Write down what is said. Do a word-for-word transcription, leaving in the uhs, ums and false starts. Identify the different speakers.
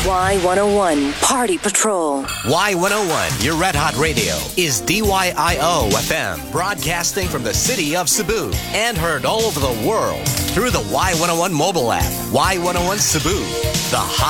Speaker 1: Y one oh one Party Patrol.
Speaker 2: Y one oh one, your Red Hot Radio, is D Y I O F M, broadcasting from the city of Cebu and heard all over the world through the Y one oh one mobile app. Y one oh one Cebu, the hot